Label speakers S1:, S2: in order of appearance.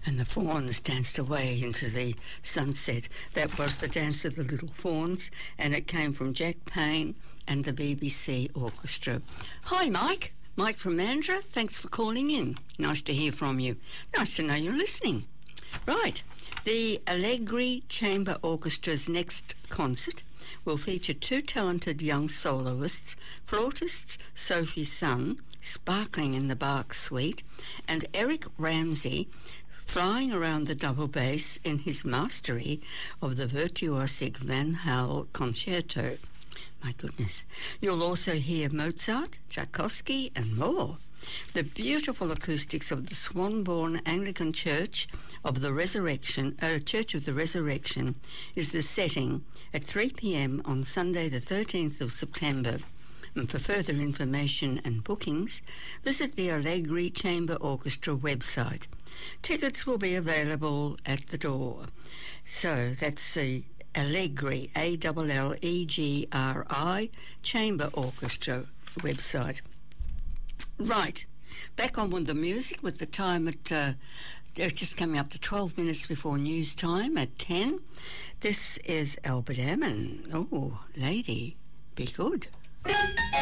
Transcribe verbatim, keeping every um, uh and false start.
S1: and the fawns danced away into the sunset. That was the Dance of the Little Fawns, and it came from Jack Payne and the B B C Orchestra. Hi, Mike. Mike from Mandurah. Thanks for calling in. Nice to hear from you. Nice to know you're listening. Right. The Allegri Chamber Orchestra's next concert will feature two talented young soloists, flautists Sophie Sun, sparkling in the Bach Suite, and Eric Ramsey, flying around the double bass in his mastery of the virtuosic Van Hal Concerto. My goodness. You'll also hear Mozart, Tchaikovsky, and more. The beautiful acoustics of the Swanbourne Anglican Church of the Resurrection, uh, Church of the Resurrection, is the setting at three p.m. on Sunday the thirteenth of September. And for further information and bookings, visit the Allegri Chamber Orchestra website. Tickets will be available at the door. So that's the Allegri, A L L E G R I, Chamber Orchestra website. Right, back on with the music with the time at, uh, it's just coming up to twelve minutes before news time at ten. This is Albert Hammond. Oh, lady, be good.